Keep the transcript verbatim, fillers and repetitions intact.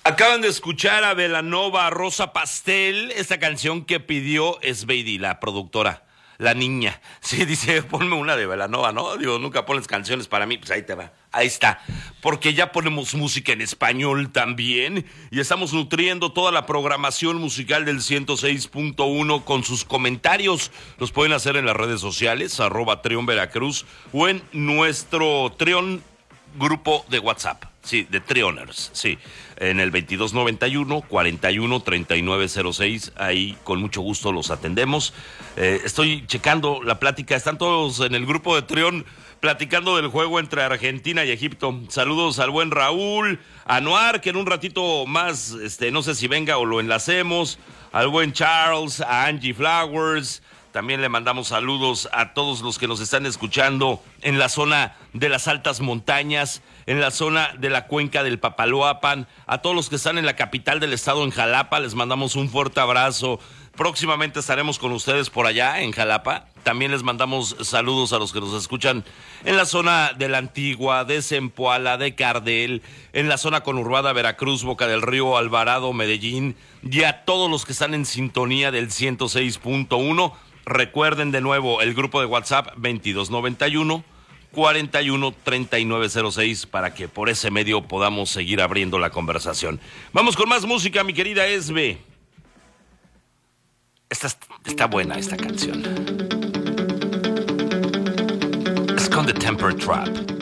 Acaban de escuchar a Belanova, Rosa Pastel, esta canción que pidió Sveidi, la productora, la niña. Sí, dice, ponme una de Belanova, ¿no? Digo, nunca pones canciones para mí, pues ahí te va, ahí está. Porque ya ponemos música en español también y estamos nutriendo toda la programación musical del ciento seis punto uno con sus comentarios. Los pueden hacer en las redes sociales, arroba Trión Veracruz, o en nuestro Trión grupo de WhatsApp. Sí, de Trioners, sí, en el veintidós noventa y uno, cuarenta y uno, treinta y nueve cero seis, ahí con mucho gusto los atendemos. Eh, estoy checando la plática, están todos en el grupo de Trión platicando del juego entre Argentina y Egipto. Saludos al buen Raúl, a Noar, que en un ratito más, este, no sé si venga o lo enlacemos, al buen Charles, a Angie Flowers. También le mandamos saludos a todos los que nos están escuchando en la zona de las altas montañas, en la zona de la cuenca del Papaloapan, a todos los que están en la capital del estado, en Jalapa, les mandamos un fuerte abrazo. Próximamente estaremos con ustedes por allá, en Jalapa. También les mandamos saludos a los que nos escuchan en la zona de la Antigua, de Zempoala, de Cardel, en la zona conurbada Veracruz, Boca del Río, Alvarado, Medellín, y a todos los que están en sintonía del ciento seis punto uno. Recuerden de nuevo el grupo de WhatsApp veintidós noventa y uno, cuarenta y uno, treinta y nueve cero seis para que por ese medio podamos seguir abriendo la conversación. Vamos con más música, mi querida Esbe. Esta está buena esta canción. Es con The Temper Trap.